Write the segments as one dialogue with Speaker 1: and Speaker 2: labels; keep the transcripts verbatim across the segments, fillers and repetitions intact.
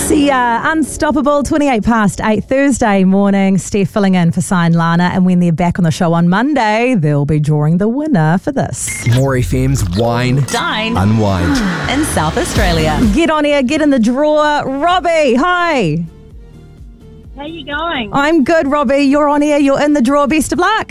Speaker 1: Sia, Unstoppable, twenty-eight past eight, Thursday morning. Steph filling in for Sign Lana, and when they're back on the show on Monday, they'll be drawing the winner for this.
Speaker 2: More F M's Wine,
Speaker 3: Dine,
Speaker 2: Unwind.
Speaker 3: In South Australia.
Speaker 1: Get on here, get in the draw. Robbie, hi.
Speaker 4: How you going?
Speaker 1: I'm good, Robbie. You're on here, you're in the draw. Best of luck.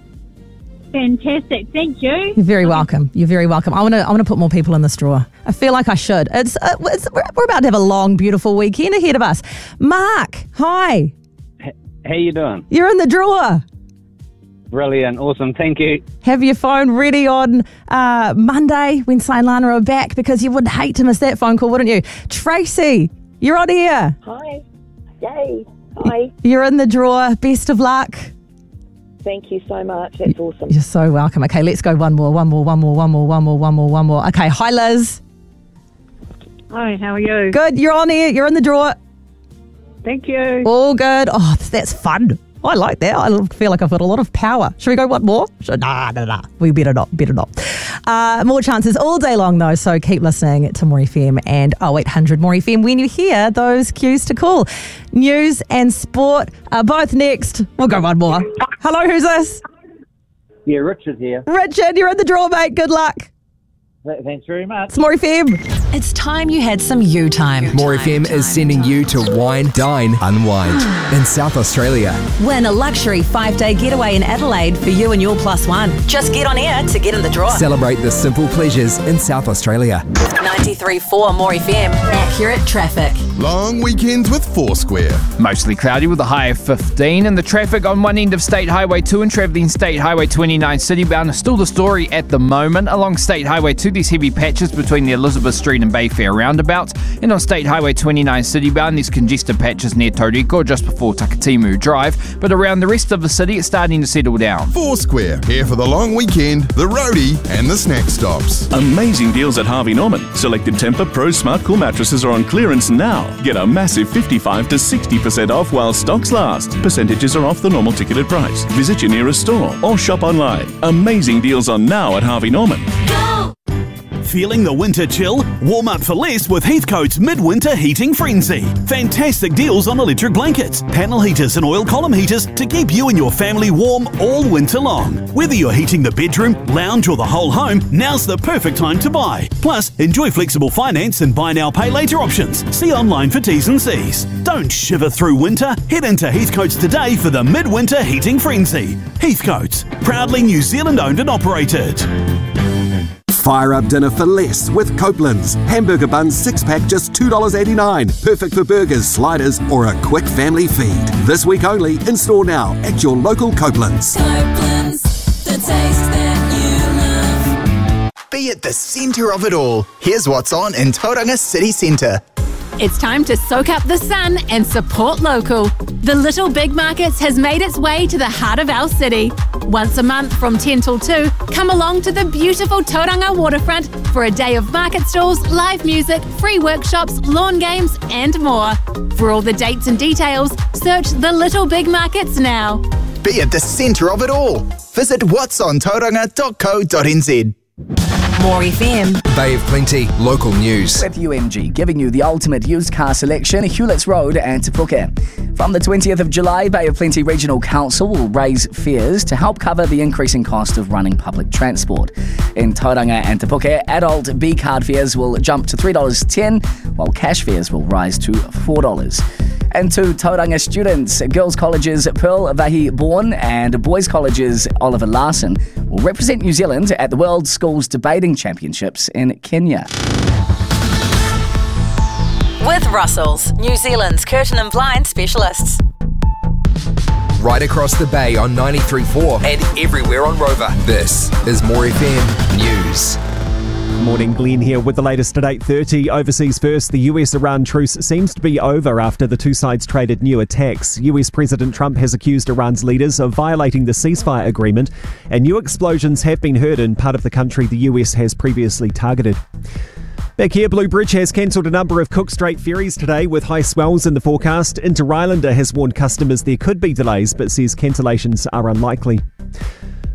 Speaker 4: Fantastic, thank you.
Speaker 1: You're very welcome. You're very welcome. I want to. I want to put more people in this draw. I feel like I should. It's. Uh, it's we're, we're about to have a long, beautiful weekend ahead of us. Mark, hi.
Speaker 5: How you doing?
Speaker 1: You're in the draw.
Speaker 5: Brilliant, awesome, thank you.
Speaker 1: Have your phone ready on uh, Monday when Sign Lana are back, because you would hate to miss that phone call, wouldn't you? Tracy, you're on here.
Speaker 6: Hi. Yay. Hi.
Speaker 1: You're in the draw. Best of luck.
Speaker 6: Thank you so much. That's awesome.
Speaker 1: You're so welcome. Okay, let's go one more, one more, one more, one more, one more, one more, one more. Okay, hi Liz.
Speaker 4: Hi, how are you?
Speaker 1: Good, you're on here. You're in the draw.
Speaker 4: Thank you.
Speaker 1: All good. Oh, that's fun. I like that. I feel like I've got a lot of power. Should we go one more? Should, nah, nah, nah. We better not. Better not. Uh, more chances all day long, though, so keep listening to More F M and oh eight hundred More F M when you hear those cues to call. News and sport are both next. We'll go one more. Hello, who's this?
Speaker 5: Yeah, Richard here.
Speaker 1: Richard, you're in the draw, mate. Good luck.
Speaker 5: Th- Thanks very much.
Speaker 1: It's More F M.
Speaker 3: It's time you had some you time.
Speaker 2: More F M is sending you to Wine, Dine, Unwind in South Australia.
Speaker 3: Win a luxury five-day getaway in Adelaide for you and your plus one. Just get on air to get in the draw.
Speaker 2: Celebrate the simple pleasures in South Australia.
Speaker 3: ninety-three point four More F M. Accurate traffic.
Speaker 7: Long weekends with Foursquare.
Speaker 8: Mostly cloudy with a high of fifteen, and the traffic on one end of State Highway two and travelling State Highway twenty-nine citybound is still the story at the moment. Along State Highway two, there's heavy patches between the Elizabeth Street and Bayfair roundabouts, and on State Highway twenty-nine citybound, there's congested patches near Tauriko just before Takatimu Drive, but around the rest of the city, it's starting to settle down.
Speaker 7: Foursquare, here for the long weekend, the roadie and the snack stops.
Speaker 9: Amazing deals at Harvey Norman. Selected Tempur Pro Smart Cool mattresses are on clearance now. Get a massive fifty-five to sixty percent off while stocks last. Percentages are off the normal ticketed price. Visit your nearest store or shop online. Amazing deals on now at Harvey Norman.
Speaker 10: Feeling the winter chill? Warm up for less with Heathcote's Midwinter Heating Frenzy. Fantastic deals on electric blankets, panel heaters and oil column heaters to keep you and your family warm all winter long. Whether you're heating the bedroom, lounge or the whole home, now's the perfect time to buy. Plus, enjoy flexible finance and buy now pay later options. See online for T's and C's. Don't shiver through winter. Head into Heathcote's today for the Midwinter Heating Frenzy. Heathcote's, proudly New Zealand owned and operated.
Speaker 11: Fire up dinner for less with Copeland's. Hamburger buns six pack just two dollars eighty-nine. Perfect for burgers, sliders or a quick family feed. This week only, in store now at your local Copeland's.
Speaker 12: Copeland's, the taste that you love.
Speaker 13: Be at the centre of it all. Here's what's on in Tauranga City Centre.
Speaker 14: It's time to soak up the sun and support local. The Little Big Markets has made its way to the heart of our city. Once a month from ten till two, come along to the beautiful Tauranga waterfront for a day of market stalls, live music, free workshops, lawn games and more. For all the dates and details, search the Little Big Markets now.
Speaker 13: Be at the centre of it all. Visit whats on tauranga dot co dot n z.
Speaker 3: More F M.
Speaker 2: Bay of Plenty, local news.
Speaker 15: With U M G, giving you the ultimate used car selection, Hewletts Road and Te Puke. From the twentieth of July, Bay of Plenty Regional Council will raise fares to help cover the increasing cost of running public transport. In Tauranga and Te Puke, adult B-card fares will jump to three dollars ten, while cash fares will rise to four dollars. And to Tauranga students, girls' colleges Pearl Vahi Bourne and boys' colleges Oliver Larson will represent New Zealand at the World Schools Debating Championships in Kenya.
Speaker 3: With Russell's, New Zealand's curtain and blind specialists.
Speaker 2: Right across the bay on ninety-three point four and everywhere on Rover. This is More F M News.
Speaker 16: Morning, Glenn here with the latest at eight thirty. Overseas first, the U S-Iran truce seems to be over after the two sides traded new attacks. U S President Trump has accused Iran's leaders of violating the ceasefire agreement, and new explosions have been heard in part of the country the U S has previously targeted. Back here, Blue Bridge has cancelled a number of Cook Strait ferries today with high swells in the forecast. Inter Islander has warned customers there could be delays but says cancellations are unlikely.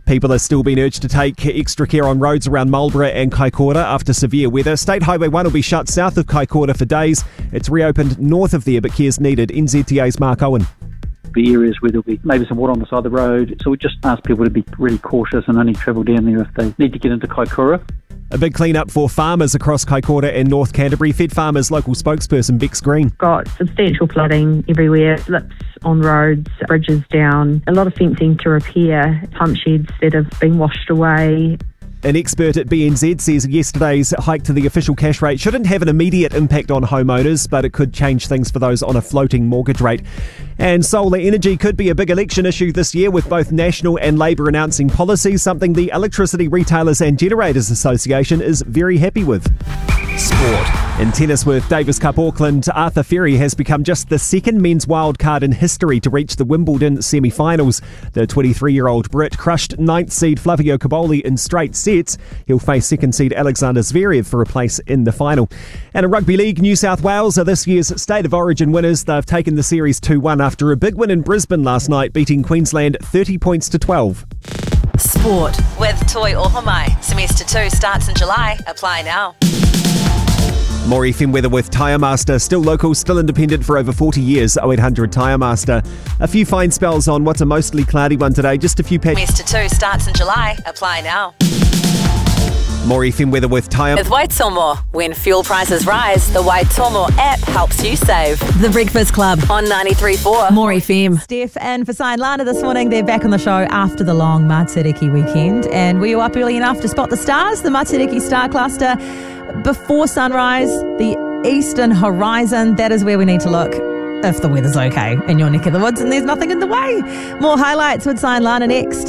Speaker 16: People are still being urged to take extra care on roads around Marlborough and Kaikoura after severe weather. State Highway one will be shut south of Kaikoura for days. It's reopened north of there, but care's needed. N Z T A's Mark Owen.
Speaker 17: Be areas where there'll be maybe some water on the side of the road. So we just ask people to be really cautious and only travel down there if they need to get into Kaikoura.
Speaker 16: A big clean-up for farmers across Kaikoura and North Canterbury. Fed Farmers local spokesperson Bex Green.
Speaker 18: Got substantial flooding everywhere, slips on roads, bridges down, a lot of fencing to repair, pump sheds that have been washed away.
Speaker 16: An expert at B N Z says yesterday's hike to the official cash rate shouldn't have an immediate impact on homeowners, but it could change things for those on a floating mortgage rate. And solar energy could be a big election issue this year, with both National and Labour announcing policies, something the Electricity Retailers and Generators Association is very happy with.
Speaker 2: Sport.
Speaker 16: In tennis with Davis Cup Auckland, Arthur Ferry has become just the second men's wildcard in history to reach the Wimbledon semi-finals. The twenty-three-year-old Brit crushed ninth seed Flavio Cobolli in straight sets. He'll face second seed Alexander Zverev for a place in the final. And in Rugby League, New South Wales are this year's State of Origin winners. They've taken the series two one after a big win in Brisbane last night, beating Queensland thirty points to twelve.
Speaker 3: Sport with Toi Ohomai. Semester two starts in July. Apply now.
Speaker 16: More F M weather with Tyre Master. Still local, still independent for over forty years. oh eight hundred Tyre Master. A few fine spells on what's a mostly cloudy one today. Just a few patches.
Speaker 3: Semester two starts in July. Apply now.
Speaker 16: More F M weather with Tyre.
Speaker 3: With Waitomo. When fuel prices rise, the Waitomo app helps you save. The Breakfast Club on ninety-three point four. More F M.
Speaker 1: Steph and Fasai and Lana this morning. They're back on the show after the long Matariki weekend. And were you up early enough to spot the stars? The Matariki Star Cluster before sunrise, the eastern horizon. That is where we need to look if the weather's okay in your neck of the woods and there's nothing in the way. More highlights with Sai and Lana next.